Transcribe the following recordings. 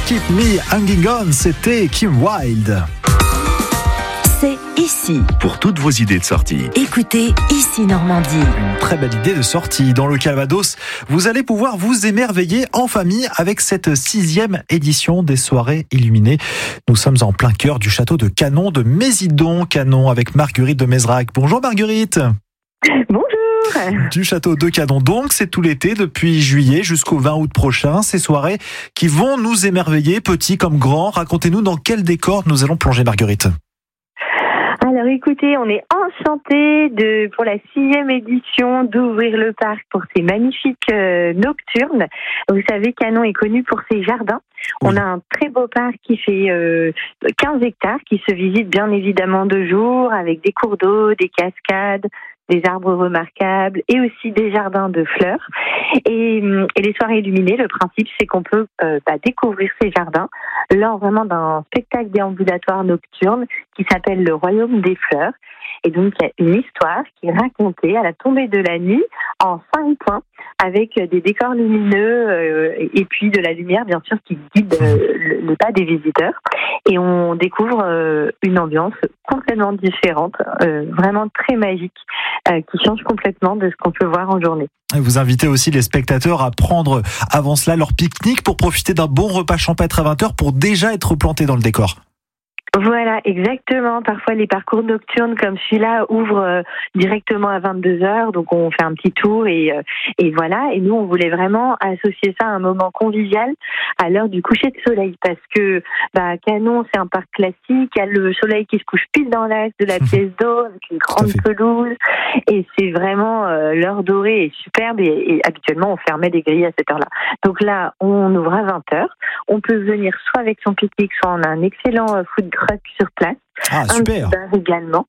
Keep Me Hanging On, c'était Kim Wilde. C'est ici. Pour toutes vos idées de sortie. Écoutez Ici Normandie. Une très belle idée de sortie. Dans le Calvados, vous allez pouvoir vous émerveiller en famille avec cette 6e édition des soirées illuminées. Nous sommes en plein cœur du château de Canon de Mésidon. Canon avec Marguerite de Mezrac. Bonjour Marguerite. Bonjour. Du château de Canon, donc c'est tout l'été depuis juillet jusqu'au 20 août prochain. Ces soirées qui vont nous émerveiller, petits comme grands. Racontez-nous dans quel décor nous allons plonger, Marguerite. Alors écoutez, on est enchantés pour la 6e édition d'ouvrir le parc pour ces magnifiques nocturnes. Vous savez, Canon est connu pour ses jardins. Oui. On a un très beau parc qui fait 15 hectares, qui se visite bien évidemment de jour, avec des cours d'eau, des cascades, des arbres remarquables et aussi des jardins de fleurs. Et les soirées illuminées, le principe, c'est qu'on peut découvrir ces jardins lors vraiment d'un spectacle déambulatoire nocturne qui s'appelle le Royaume des Fleurs. Et donc, il y a une histoire qui est racontée à la tombée de la nuit en 5 points avec des décors lumineux et puis de la lumière, bien sûr, qui guide le pas des visiteurs. Et on découvre une ambiance complètement différente, vraiment très magique, qui change complètement de ce qu'on peut voir en journée. Vous invitez aussi les spectateurs à prendre avant cela leur pique-nique pour profiter d'un bon repas champêtre à 20h pour déjà être planté dans le décor. Voilà, exactement. Parfois, les parcours nocturnes comme celui-là ouvrent directement à 22h, donc on fait un petit tour et voilà. Et nous, on voulait vraiment associer ça à un moment convivial à l'heure du coucher de soleil, parce que Canon, c'est un parc classique. Il y a le soleil qui se couche pile dans l'axe de la pièce d'eau avec une grande pelouse, et c'est vraiment l'heure dorée et superbe. Et habituellement, on fermait des grilles à cette heure-là. Donc là, on ouvre à 20h. On peut venir soit avec son pique-nique, soit on a un excellent food truck sur place. Ah, super. Un bar également.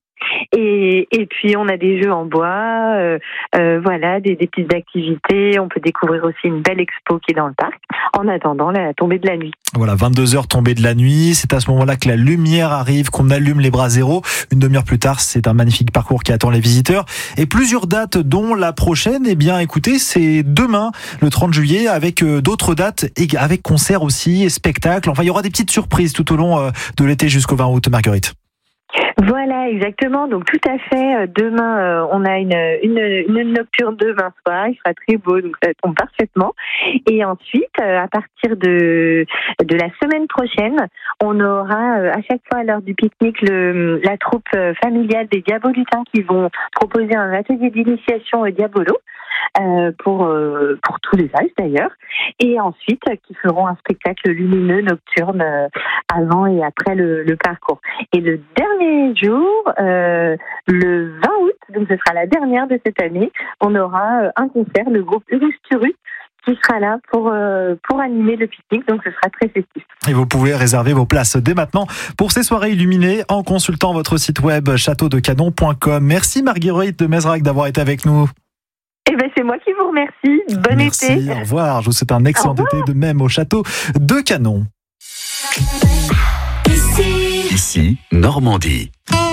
Et puis on a des jeux en bois, voilà, des petites activités. On peut découvrir aussi une belle expo qui est dans le parc en attendant la tombée de la nuit. Voilà, 22h tombée de la nuit. C'est à ce moment-là que la lumière arrive, qu'on allume les bras zéro. Une demi-heure plus tard, c'est un magnifique parcours qui attend les visiteurs. Et plusieurs dates, dont la prochaine, écoutez, c'est demain, le 30 juillet, avec d'autres dates, et avec concerts aussi, et spectacles. Enfin, il y aura des petites surprises tout au long de l'été jusqu'au 20 août, Marguerite. Voilà, exactement. Donc tout à fait. Demain, on a une nocturne demain soir. Il sera très beau, donc ça tombe parfaitement. Et ensuite, à partir de la semaine prochaine, on aura à chaque fois à l'heure du pique-nique la troupe familiale des Diabolutins qui vont proposer un atelier d'initiation au Diabolo. Pour tous les âges d'ailleurs, et ensuite qui feront un spectacle lumineux nocturne avant et après le parcours. Et le dernier jour, le 20 août, donc ce sera la dernière de cette année, on aura un concert, le groupe Urusturu, qui sera là pour animer le pique-nique, donc ce sera très festif. Et vous pouvez réserver vos places dès maintenant pour ces soirées illuminées en consultant votre site web châteaudecanon.com. Merci Marguerite de Mezrac d'avoir été avec nous. C'est moi qui vous remercie. Bon été. Au revoir. Je vous souhaite un excellent été de même au château de Canon. Ici, Normandie.